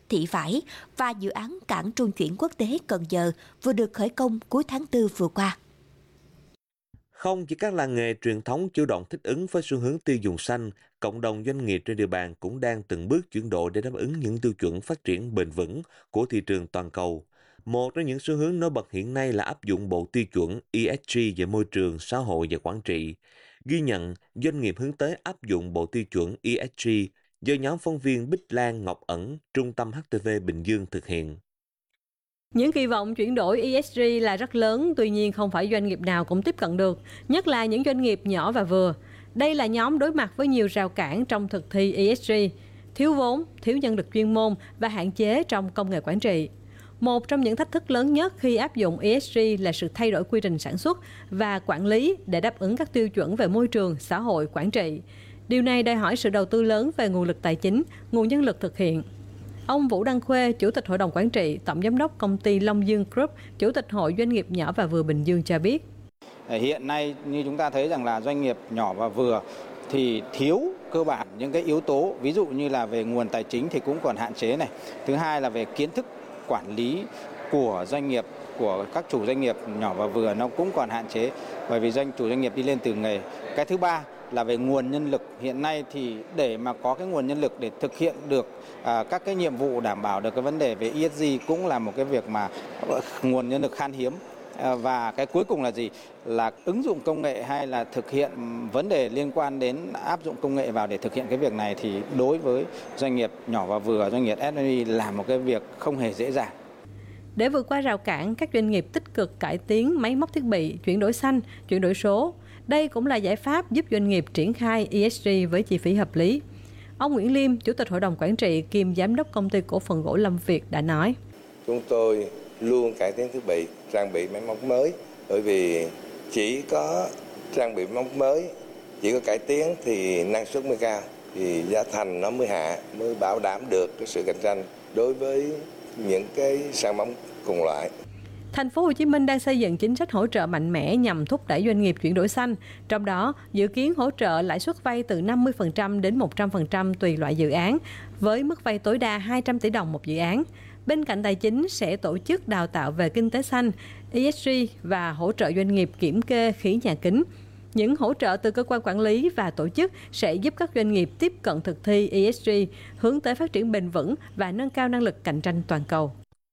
Thị Vải và dự án cảng trung chuyển quốc tế Cần Giờ vừa được khởi công cuối tháng 4 vừa qua. Không chỉ các làng nghề truyền thống chủ động thích ứng với xu hướng tiêu dùng xanh, cộng đồng doanh nghiệp trên địa bàn cũng đang từng bước chuyển đổi để đáp ứng những tiêu chuẩn phát triển bền vững của thị trường toàn cầu. Một trong những xu hướng nổi bật hiện nay là áp dụng bộ tiêu chuẩn ESG về môi trường, xã hội và quản trị. Ghi nhận, doanh nghiệp hướng tới áp dụng bộ tiêu chuẩn ESG do nhóm phóng viên Bích Lan Ngọc Ẩn, Trung tâm HTV Bình Dương thực hiện. Những kỳ vọng chuyển đổi ESG là rất lớn, tuy nhiên không phải doanh nghiệp nào cũng tiếp cận được, nhất là những doanh nghiệp nhỏ và vừa. Đây là nhóm đối mặt với nhiều rào cản trong thực thi ESG, thiếu vốn, thiếu nhân lực chuyên môn và hạn chế trong công nghệ quản trị. Một trong những thách thức lớn nhất khi áp dụng ESG là sự thay đổi quy trình sản xuất và quản lý để đáp ứng các tiêu chuẩn về môi trường, xã hội, quản trị. Điều này đòi hỏi sự đầu tư lớn về nguồn lực tài chính, nguồn nhân lực thực hiện. Ông Vũ Đăng Khuê, Chủ tịch Hội đồng Quản trị, Tổng Giám đốc Công ty Long Dương Group, Chủ tịch Hội Doanh nghiệp nhỏ và vừa Bình Dương cho biết. Hiện nay như chúng ta thấy rằng là doanh nghiệp nhỏ và vừa thì thiếu cơ bản những cái yếu tố, ví dụ như là về nguồn tài chính thì cũng còn hạn chế này. Thứ hai là về kiến thức quản lý của doanh nghiệp, của các chủ doanh nghiệp nhỏ và vừa nó cũng còn hạn chế, bởi vì chủ doanh nghiệp đi lên từ nghề. Cái thứ ba là về nguồn nhân lực. Hiện nay thì để mà có cái nguồn nhân lực để thực hiện được các cái nhiệm vụ đảm bảo được cái vấn đề về ESG cũng là một cái việc mà nguồn nhân lực khan hiếm. Và cái cuối cùng là gì? Là ứng dụng công nghệ hay là thực hiện vấn đề liên quan đến áp dụng công nghệ vào để thực hiện cái việc này thì đối với doanh nghiệp nhỏ và vừa, doanh nghiệp SME là một cái việc không hề dễ dàng. Để vượt qua rào cản, các doanh nghiệp tích cực cải tiến máy móc thiết bị, chuyển đổi xanh, chuyển đổi số. Đây cũng là giải pháp giúp doanh nghiệp triển khai ESG với chi phí hợp lý. Ông Nguyễn Liêm, Chủ tịch Hội đồng Quản trị kiêm Giám đốc Công ty Cổ phần Gỗ Lâm Việt đã nói. Chúng tôi luôn cải tiến thiết bị, trang bị máy móc mới, bởi vì chỉ có trang bị máy móc mới, chỉ có cải tiến thì năng suất mới cao, thì giá thành nó mới hạ, mới bảo đảm được cái sự cạnh tranh đối với những cái sản phẩm cùng loại. Thành phố Hồ Chí Minh đang xây dựng chính sách hỗ trợ mạnh mẽ nhằm thúc đẩy doanh nghiệp chuyển đổi xanh. Trong đó, dự kiến hỗ trợ lãi suất vay từ 50% đến 100% tùy loại dự án, với mức vay tối đa 200 tỷ đồng một dự án. Bên cạnh tài chính sẽ tổ chức đào tạo về kinh tế xanh, ESG và hỗ trợ doanh nghiệp kiểm kê khí nhà kính. Những hỗ trợ từ cơ quan quản lý và tổ chức sẽ giúp các doanh nghiệp tiếp cận thực thi ESG, hướng tới phát triển bền vững và nâng cao năng lực cạnh tranh toàn cầu.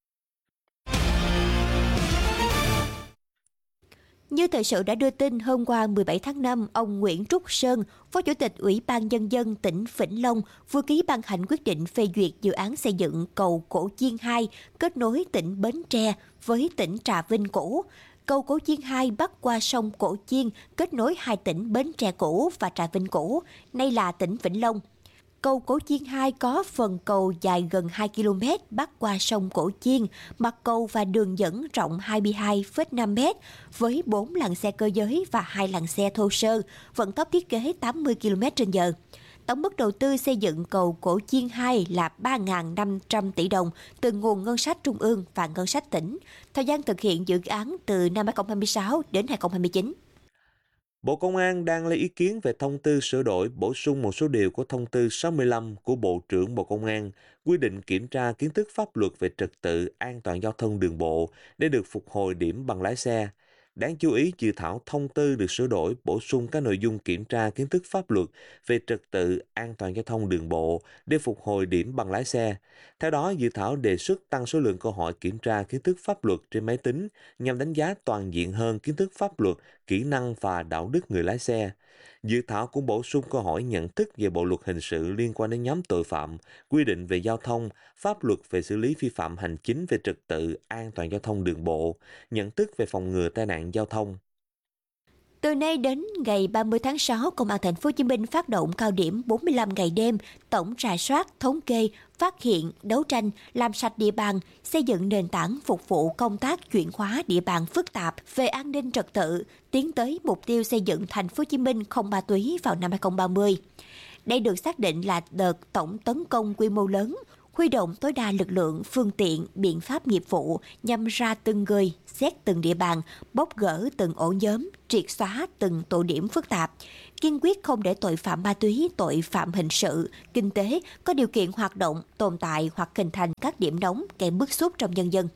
Như thời sự đã đưa tin, hôm qua 17 tháng 5, ông Nguyễn Trúc Sơn, Phó Chủ tịch Ủy ban Nhân dân tỉnh Vĩnh Long vừa ký ban hành quyết định phê duyệt dự án xây dựng cầu Cổ Chiên 2 kết nối tỉnh Bến Tre với tỉnh Trà Vinh cũ. Cầu Cổ Chiên 2 bắc qua sông Cổ Chiên kết nối hai tỉnh Bến Tre cũ và Trà Vinh cũ, nay là tỉnh Vĩnh Long. Cầu Cổ Chiên 2 có phần cầu dài gần 2 km bắc qua sông Cổ Chiên, mặt cầu và đường dẫn rộng 22,5 m với 4 làn xe cơ giới và 2 làn xe thô sơ, vận tốc thiết kế 80 km/h. Tổng mức đầu tư xây dựng cầu Cổ Chiên 2 là 3.500 tỷ đồng từ nguồn ngân sách trung ương và ngân sách tỉnh. Thời gian thực hiện dự án từ năm 2026 đến 2029. Bộ Công an đang lấy ý kiến về thông tư sửa đổi bổ sung một số điều của thông tư 65 của Bộ trưởng Bộ Công an quy định kiểm tra kiến thức pháp luật về trật tự an toàn giao thông đường bộ để được phục hồi điểm bằng lái xe. Đáng chú ý, dự thảo thông tư được sửa đổi bổ sung các nội dung kiểm tra kiến thức pháp luật về trật tự an toàn giao thông đường bộ để phục hồi điểm bằng lái xe. Theo đó, dự thảo đề xuất tăng số lượng câu hỏi kiểm tra kiến thức pháp luật trên máy tính nhằm đánh giá toàn diện hơn kiến thức pháp luật, kỹ năng và đạo đức người lái xe. Dự thảo cũng bổ sung câu hỏi nhận thức về bộ luật hình sự liên quan đến nhóm tội phạm, quy định về giao thông, pháp luật về xử lý vi phạm hành chính về trật tự an toàn giao thông đường bộ, nhận thức về phòng ngừa tai nạn giao thông. Từ nay đến ngày 30 tháng 6, Công an Thành phố Hồ Chí Minh phát động cao điểm 45 ngày đêm, tổng rà soát, thống kê, phát hiện, đấu tranh, làm sạch địa bàn, xây dựng nền tảng phục vụ công tác chuyển hóa địa bàn phức tạp về an ninh trật tự, tiến tới mục tiêu xây dựng Thành phố Hồ Chí Minh không ma túy vào năm 2030. Đây được xác định là đợt tổng tấn công quy mô lớn, huy động tối đa lực lượng, phương tiện, biện pháp nghiệp vụ nhằm ra từng người, xét từng địa bàn, bóc gỡ từng ổ nhóm, triệt xóa từng tụ điểm phức tạp, kiên quyết không để tội phạm ma túy, tội phạm hình sự, kinh tế có điều kiện hoạt động, tồn tại hoặc hình thành các điểm nóng gây bức xúc trong nhân dân.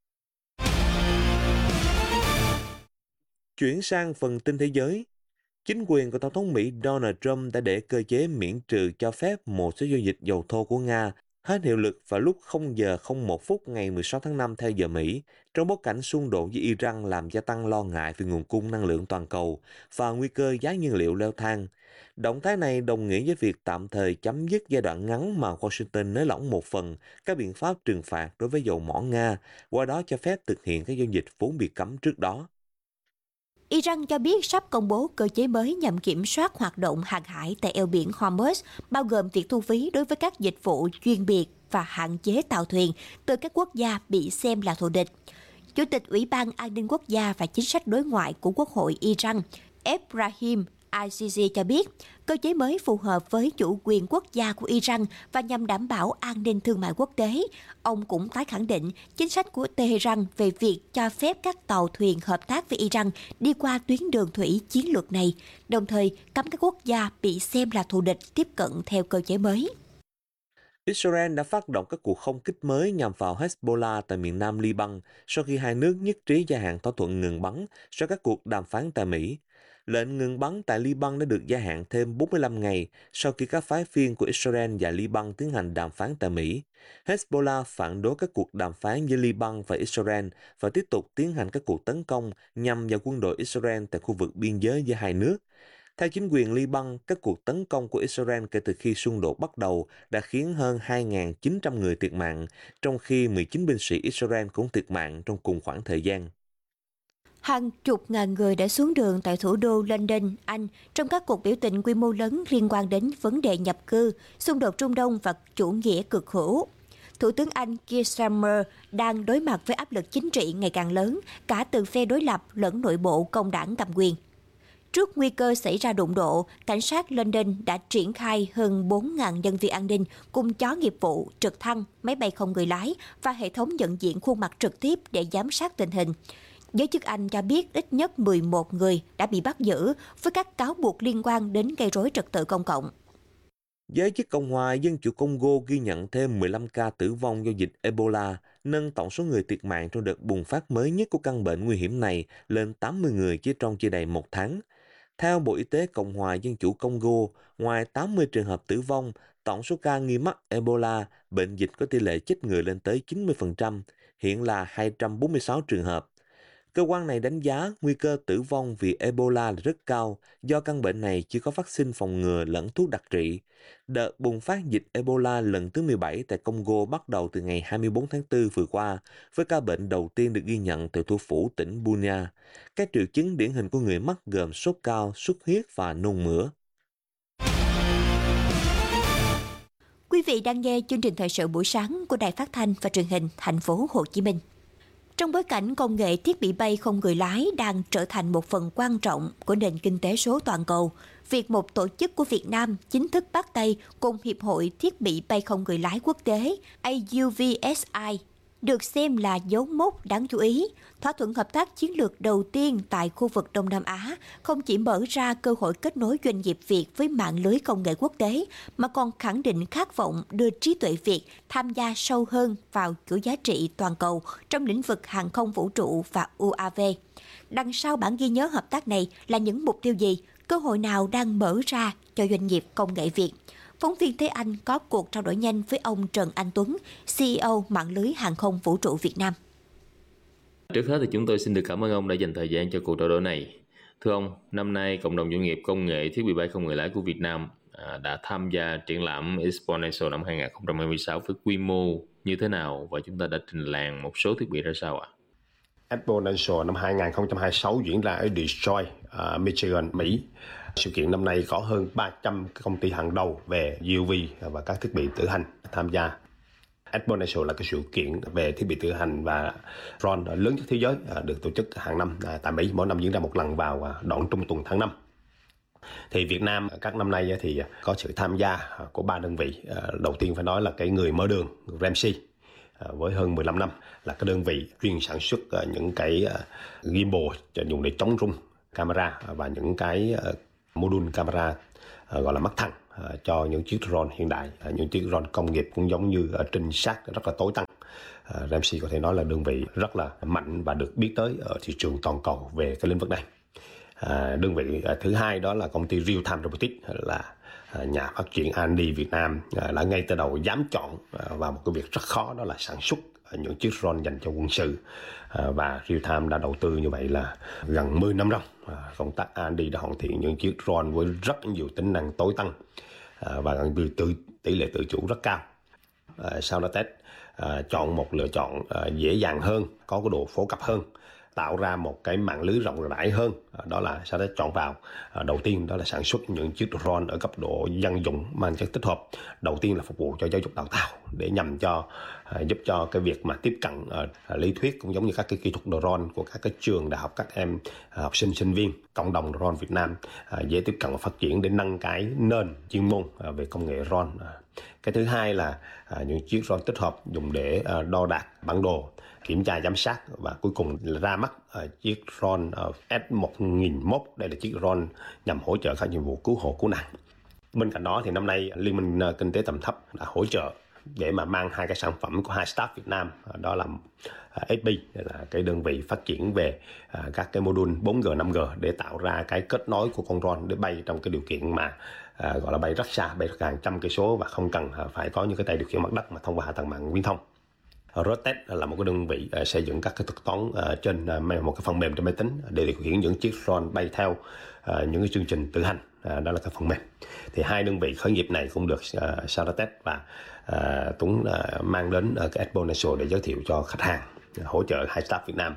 Chuyển sang phần tin thế giới, chính quyền của Tổng thống Mỹ Donald Trump đã để cơ chế miễn trừ cho phép một số giao dịch dầu thô của Nga hết hiệu lực vào lúc 0 giờ 01 phút ngày 16 tháng 5 theo giờ Mỹ, trong bối cảnh xung đột với Iran làm gia tăng lo ngại về nguồn cung năng lượng toàn cầu và nguy cơ giá nhiên liệu leo thang. Động thái này đồng nghĩa với việc tạm thời chấm dứt giai đoạn ngắn mà Washington nới lỏng một phần các biện pháp trừng phạt đối với dầu mỏ Nga, qua đó cho phép thực hiện các giao dịch vốn bị cấm trước đó. Iran cho biết sắp công bố cơ chế mới nhằm kiểm soát hoạt động hàng hải tại eo biển Hormuz, bao gồm việc thu phí đối với các dịch vụ chuyên biệt và hạn chế tàu thuyền từ các quốc gia bị xem là thù địch. Chủ tịch Ủy ban An ninh Quốc gia và Chính sách Đối ngoại của Quốc hội Iran, Ebrahim Azizi cho biết, cơ chế mới phù hợp với chủ quyền quốc gia của Iran và nhằm đảm bảo an ninh thương mại quốc tế. Ông cũng tái khẳng định chính sách của Tehran về việc cho phép các tàu thuyền hợp tác với Iran đi qua tuyến đường thủy chiến lược này, đồng thời cấm các quốc gia bị xem là thù địch tiếp cận theo cơ chế mới. Israel đã phát động các cuộc không kích mới nhằm vào Hezbollah tại miền nam Liban sau khi hai nước nhất trí gia hạn thỏa thuận ngừng bắn sau các cuộc đàm phán tại Mỹ. Lệnh ngừng bắn tại Liban đã được gia hạn thêm 45 ngày sau khi các phái viên của Israel và Liban tiến hành đàm phán tại Mỹ. Hezbollah phản đối các cuộc đàm phán giữa Liban và Israel và tiếp tục tiến hành các cuộc tấn công nhằm vào quân đội Israel tại khu vực biên giới giữa hai nước. Theo chính quyền Liban, các cuộc tấn công của Israel kể từ khi xung đột bắt đầu đã khiến hơn 2.900 người thiệt mạng, trong khi 19 binh sĩ Israel cũng thiệt mạng trong cùng khoảng thời gian. Hàng chục ngàn người đã xuống đường tại thủ đô London, Anh trong các cuộc biểu tình quy mô lớn liên quan đến vấn đề nhập cư, xung đột Trung Đông và chủ nghĩa cực hữu. Thủ tướng Anh Keir Starmer đang đối mặt với áp lực chính trị ngày càng lớn, cả từ phe đối lập lẫn nội bộ công đảng cầm quyền. Trước nguy cơ xảy ra đụng độ, cảnh sát London đã triển khai hơn 4.000 nhân viên an ninh cùng chó nghiệp vụ, trực thăng, máy bay không người lái và hệ thống nhận diện khuôn mặt trực tiếp để giám sát tình hình. Giới chức Anh cho biết ít nhất 11 người đã bị bắt giữ với các cáo buộc liên quan đến gây rối trật tự công cộng. Giới chức Cộng hòa Dân chủ Congo ghi nhận thêm 15 ca tử vong do dịch Ebola, nâng tổng số người thiệt mạng trong đợt bùng phát mới nhất của căn bệnh nguy hiểm này lên 80 người chỉ trong chưa đầy một tháng. Theo Bộ Y tế Cộng hòa Dân chủ Congo, ngoài 80 trường hợp tử vong, tổng số ca nghi mắc Ebola, bệnh dịch có tỷ lệ chết người lên tới 90%, hiện là 246 trường hợp. Cơ quan này đánh giá nguy cơ tử vong vì Ebola là rất cao do căn bệnh này chưa có vaccine phòng ngừa lẫn thuốc đặc trị. Đợt bùng phát dịch Ebola lần thứ 17 tại Congo bắt đầu từ ngày 24 tháng 4 vừa qua, với ca bệnh đầu tiên được ghi nhận tại thủ phủ tỉnh Bunia. Các triệu chứng điển hình của người mắc gồm sốt cao, xuất huyết và nôn mửa. Quý vị đang nghe chương trình thời sự buổi sáng của Đài Phát thanh và Truyền hình Thành phố Hồ Chí Minh. Trong bối cảnh công nghệ thiết bị bay không người lái đang trở thành một phần quan trọng của nền kinh tế số toàn cầu, việc một tổ chức của Việt Nam chính thức bắt tay cùng Hiệp hội Thiết bị bay không người lái quốc tế AUVSI được xem là dấu mốc đáng chú ý. Thỏa thuận hợp tác chiến lược đầu tiên tại khu vực Đông Nam Á không chỉ mở ra cơ hội kết nối doanh nghiệp Việt với mạng lưới công nghệ quốc tế, mà còn khẳng định khát vọng đưa trí tuệ Việt tham gia sâu hơn vào chuỗi giá trị toàn cầu trong lĩnh vực hàng không vũ trụ và UAV. Đằng sau bản ghi nhớ hợp tác này là những mục tiêu gì, cơ hội nào đang mở ra cho doanh nghiệp công nghệ Việt? Phóng viên Thế Anh có cuộc trao đổi nhanh với ông Trần Anh Tuấn, CEO mạng lưới hàng không vũ trụ Việt Nam. Trước hết thì chúng tôi xin được cảm ơn ông đã dành thời gian cho cuộc trao đổi này. Thưa ông, năm nay cộng đồng doanh nghiệp công nghệ thiết bị bay không người lái của Việt Nam đã tham gia triển lãm Exponential năm 2026 với quy mô như thế nào và chúng ta đã trình làng một số thiết bị ra sao ạ? Exponential năm 2026 diễn ra ở Detroit, Michigan, Mỹ. Sự kiện năm nay có hơn 300 công ty hàng đầu về UAV và các thiết bị tự hành tham gia. Exponential là cái sự kiện về thiết bị tự hành và drone lớn nhất thế giới, được tổ chức hàng năm tại Mỹ, mỗi năm diễn ra một lần vào đoạn trung tuần tháng 5. Thì Việt Nam các năm nay thì có sự tham gia của 3 đơn vị. Đầu tiên phải nói là cái người mở đường Ramsey với hơn 15 năm, là cái đơn vị chuyên sản xuất những cái gimbal dùng để chống rung camera và những cái module camera gọi là mắt thằng cho những chiếc drone hiện đại, những chiếc drone công nghiệp cũng giống như trinh sát rất là tối tân. Ramsey có thể nói là đơn vị rất là mạnh và được biết tới ở thị trường toàn cầu về cái lĩnh vực này. Đơn vị thứ hai đó là công ty Real Time Robotics, là nhà phát triển R&D Việt Nam đã ngay từ đầu dám chọn vào một cái việc rất khó, đó là sản xuất những chiếc drone dành cho quân sự, và Real Time đã đầu tư như vậy là gần 10 năm rồi. Công tác R&D đã hoàn thiện những chiếc drone với rất nhiều tính năng tối tân và gần như tỷ lệ tự chủ rất cao. Saudatech chọn một lựa chọn dễ dàng hơn, có cái độ phổ cập hơn, tạo ra một cái mạng lưới rộng rãi hơn. Đó là Saudatech chọn vào đầu tiên đó là sản xuất những chiếc drone ở cấp độ dân dụng mang chất tích hợp. Đầu tiên là phục vụ cho giáo dục đào tạo để nhằm giúp cho cái việc mà tiếp cận lý thuyết cũng giống như các cái kỹ thuật drone của các cái trường đại học, các em học sinh sinh viên, cộng đồng drone Việt Nam dễ tiếp cận và phát triển để nâng cái nền chuyên môn về công nghệ drone. Cái thứ hai là những chiếc drone tích hợp dùng để đo đạc bản đồ, kiểm tra giám sát, và cuối cùng là ra mắt chiếc drone S1001. Đây là chiếc drone nhằm hỗ trợ các nhiệm vụ cứu hộ cứu nạn. Bên cạnh đó thì năm nay Liên minh Kinh tế tầm thấp đã hỗ trợ để mà mang hai cái sản phẩm của hai startup Việt Nam, đó là SP, là cái đơn vị phát triển về các cái module 4G, 5G để tạo ra cái kết nối của con drone để bay trong cái điều kiện mà gọi là bay rất xa, bay hàng trăm cây số và không cần phải có những cái tay điều khiển mặt đất mà thông qua hạ tầng mạng viễn thông. Rotet là một cái đơn vị xây dựng các cái thuật toán trên một cái phần mềm trên máy tính để điều khiển những chiếc drone bay theo những cái chương trình tự hành, đó là cái phần mềm. Thì hai đơn vị khởi nghiệp này cũng được Saudatech và Tuấn mang đến cái Exponential để giới thiệu cho khách hàng, hỗ trợ hai startup Việt Nam.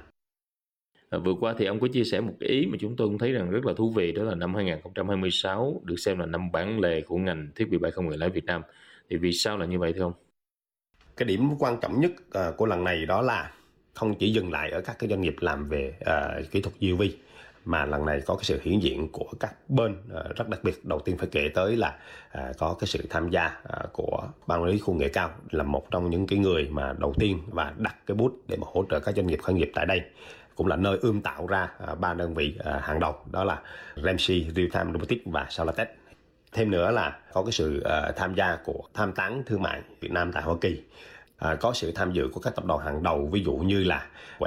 Vừa qua thì ông có chia sẻ một cái ý mà chúng tôi cũng thấy rằng rất là thú vị, đó là năm 2026 được xem là năm bản lề của ngành thiết bị bay không người lái Việt Nam. Thì vì sao là như vậy thưa ông? Cái điểm quan trọng nhất của lần này đó là không chỉ dừng lại ở các cái doanh nghiệp làm về kỹ thuật UV, mà lần này có cái sự hiện diện của các bên rất đặc biệt. Đầu tiên phải kể tới là có cái sự tham gia của Ban Quản lý Khu công nghệ cao, là một trong những cái người mà đầu tiên và đặt cái bút để mà hỗ trợ các doanh nghiệp khởi nghiệp tại đây, cũng là nơi tạo ra ba đơn vị hàng đầu, đó là Ramsey, Real Time Robotics và Saudatech. Thêm nữa là có cái sự tham gia của tham tán thương mại Việt Nam tại Hoa Kỳ, có sự tham dự của các tập đoàn hàng đầu, ví dụ như là của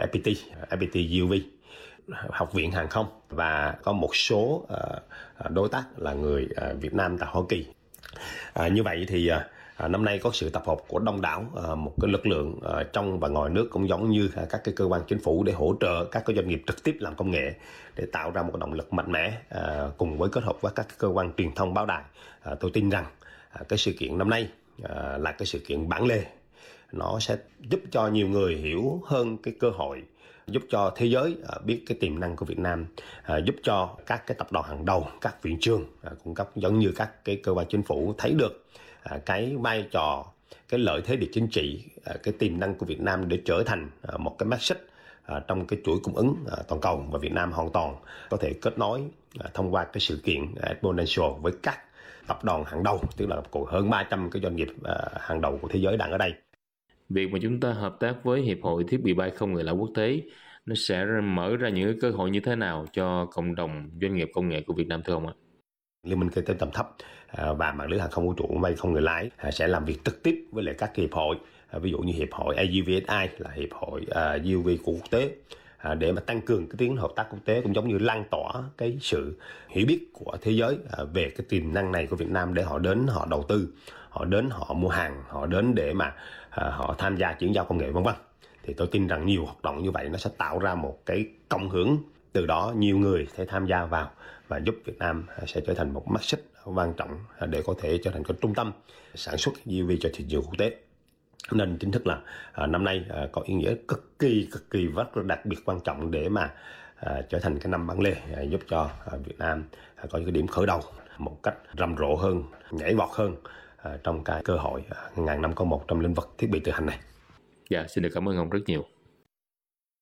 FPT UV, Học viện Hàng không, và có một số đối tác là người Việt Nam tại Hoa Kỳ. Như vậy thì năm nay có sự tập hợp của đông đảo một cái lực lượng trong và ngoài nước, cũng giống như các cái cơ quan chính phủ để hỗ trợ các cái doanh nghiệp trực tiếp làm công nghệ, để tạo ra một động lực mạnh mẽ cùng với kết hợp với các cơ quan truyền thông báo đài. Tôi tin rằng cái sự kiện năm nay là cái sự kiện bản lề, nó sẽ giúp cho nhiều người hiểu hơn cái cơ hội, giúp cho thế giới biết cái tiềm năng của Việt Nam, giúp cho các cái tập đoàn hàng đầu, các viện trường cung cấp giống như các cái cơ quan chính phủ thấy được cái vai trò, cái lợi thế địa chính trị, cái tiềm năng của Việt Nam để trở thành một cái mắt xích trong cái chuỗi cung ứng toàn cầu, và Việt Nam hoàn toàn có thể kết nối thông qua cái sự kiện Exponential với các tập đoàn hàng đầu, tức là hơn 300 cái doanh nghiệp hàng đầu của thế giới đang ở đây. Việc mà chúng ta hợp tác với Hiệp hội Thiết bị bay không người lái quốc tế, nó sẽ mở ra những cơ hội như thế nào cho cộng đồng doanh nghiệp công nghệ của Việt Nam thưa ông ạ? Liên minh Kinh tế tầm thấp và mạng lưới hàng không vũ trụ bay không người lái sẽ làm việc trực tiếp với lại các hiệp hội, ví dụ như hiệp hội AUVSI là hiệp hội UV của quốc tế, để mà tăng cường cái tiếng hợp tác quốc tế, cũng giống như lan tỏa cái sự hiểu biết của thế giới về cái tiềm năng này của Việt Nam, để họ đến họ đầu tư, họ đến họ mua hàng, họ đến để mà họ tham gia chuyển giao công nghệ vân vân. Thì tôi tin rằng nhiều hoạt động như vậy nó sẽ tạo ra một cái cộng hưởng, từ đó nhiều người sẽ tham gia vào và giúp Việt Nam sẽ trở thành một mắt xích quan trọng để có thể trở thành cái trung tâm sản xuất UV cho thị trường quốc tế. Nên chính thức là năm nay có ý nghĩa cực kỳ rất là đặc biệt quan trọng để mà trở thành cái năm bản lề, giúp cho Việt Nam có những cái điểm khởi đầu một cách rầm rộ hơn, nhảy vọt hơn trong cái cơ hội ngàn năm có một trong lĩnh vực thiết bị tự hành này. Dạ, xin được cảm ơn ông rất nhiều.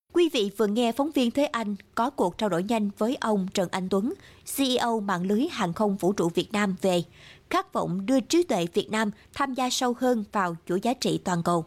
Quý vị vừa nghe phóng viên Thế Anh có cuộc trao đổi nhanh với ông Trần Anh Tuấn, CEO mạng lưới hàng không vũ trụ Việt Nam về khát vọng đưa trí tuệ Việt Nam tham gia sâu hơn vào chuỗi giá trị toàn cầu.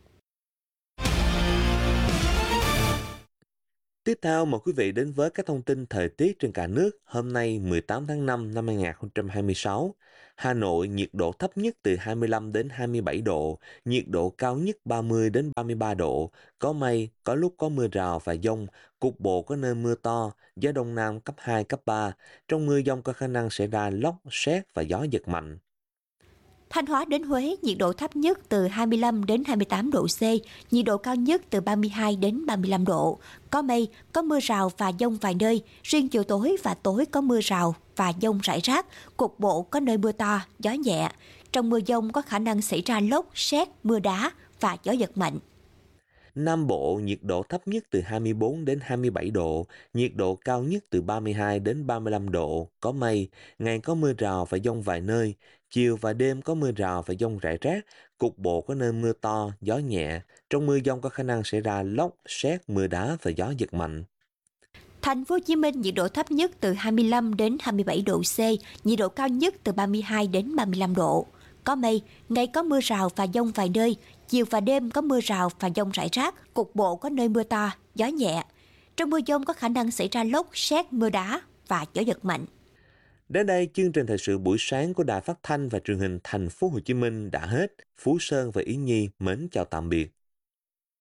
Tiếp theo mời quý vị đến với các thông tin thời tiết trên cả nước hôm nay 18 tháng 5 năm 2026. Hà Nội nhiệt độ thấp nhất từ 25 đến 27 độ, nhiệt độ cao nhất 30 đến 33 độ, có mây, có lúc có mưa rào và dông, cục bộ có nơi mưa to, gió đông nam cấp 2, cấp 3. Trong mưa dông có khả năng xảy ra lốc, sét và gió giật mạnh. Thanh Hóa đến Huế, nhiệt độ thấp nhất từ 25 đến 28 độ C, nhiệt độ cao nhất từ 32 đến 35 độ. Có mây, có mưa rào và dông vài nơi, riêng chiều tối và tối có mưa rào và dông rải rác, cục bộ có nơi mưa to, gió nhẹ. Trong mưa dông có khả năng xảy ra lốc, sét, mưa đá và gió giật mạnh. Nam Bộ nhiệt độ thấp nhất từ 24 đến 27 độ, nhiệt độ cao nhất từ 32 đến 35 độ, có mây, ngày có mưa rào và dông vài nơi, chiều và đêm có mưa rào và dông rải rác, cục bộ có nơi mưa to, gió nhẹ, trong mưa dông có khả năng xảy ra lốc, sét, mưa đá và gió giật mạnh. Thành phố Hồ Chí Minh nhiệt độ thấp nhất từ 25 đến 27 độ C, nhiệt độ cao nhất từ 32 đến 35 độ. Có mây, ngày có mưa rào và dông vài nơi, chiều và đêm có mưa rào và dông rải rác, cục bộ có nơi mưa to, gió nhẹ. Trong mưa dông có khả năng xảy ra lốc, sét, mưa đá và gió giật mạnh. Đến đây, chương trình thời sự buổi sáng của Đài Phát thanh và Truyền hình Thành phố Hồ Chí Minh đã hết. Phú Sơn và Ý Nhi mến chào tạm biệt.